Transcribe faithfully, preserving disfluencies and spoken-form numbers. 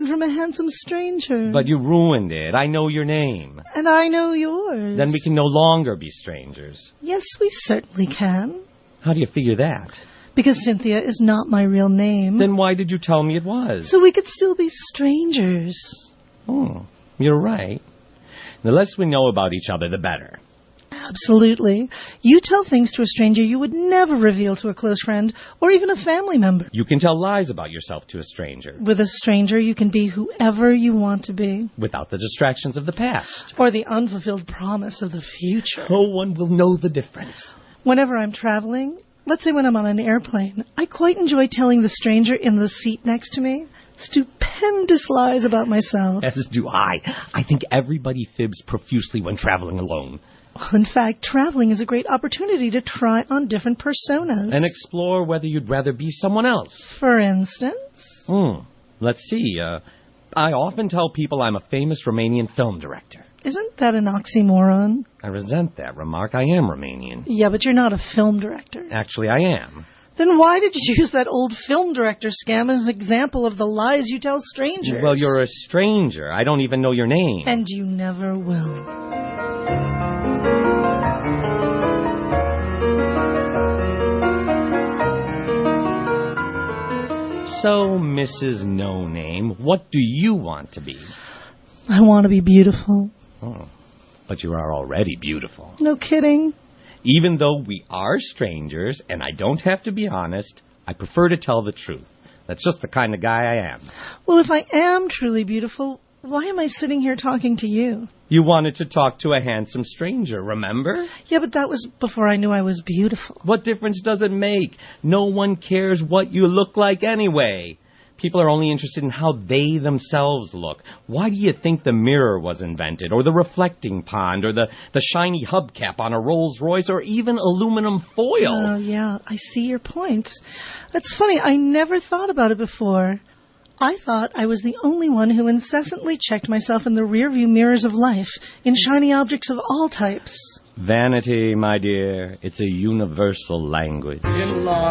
from a handsome stranger. But you ruined it. I know your name. And I know yours. Then we can no longer be strangers. Yes, we certainly can. How do you figure that? Because Cynthia is not my real name. Then why did you tell me it was? So we could still be strangers. Oh, you're right. The less we know about each other, the better. Absolutely. You tell things to a stranger you would never reveal to a close friend or even a family member. You can tell lies about yourself to a stranger. With a stranger, you can be whoever you want to be. Without the distractions of the past. Or the unfulfilled promise of the future. No one will know the difference. Whenever I'm traveling, let's say when I'm on an airplane, I quite enjoy telling the stranger in the seat next to me stupendous lies about myself. As do I. I think everybody fibs profusely when traveling alone. Well, in fact, traveling is a great opportunity to try on different personas. And explore whether you'd rather be someone else. For instance? Hmm. Let's see. Uh, I often tell people I'm a famous Romanian film director. Isn't that an oxymoron? I resent that remark. I am Romanian. Yeah, but you're not a film director. Actually, I am. Then why did you use that old film director scam as an example of the lies you tell strangers? Well, you're a stranger. I don't even know your name. And you never will. So, Missus No Name, what do you want to be? I want to be beautiful. Oh, but you are already beautiful. No kidding. Even though we are strangers, and I don't have to be honest, I prefer to tell the truth. That's just the kind of guy I am. Well, if I am truly beautiful, why am I sitting here talking to you? You wanted to talk to a handsome stranger, remember? Yeah, but that was before I knew I was beautiful. What difference does it make? No one cares what you look like anyway. People are only interested in how they themselves look. Why do you think the mirror was invented, or the reflecting pond, or the, the shiny hubcap on a Rolls Royce, or even aluminum foil? Oh, yeah, I see your point. That's funny. I never thought about it before. I thought I was the only one who incessantly checked myself in the rearview mirrors of life, in shiny objects of all types. Vanity, my dear, it's a universal language. In life.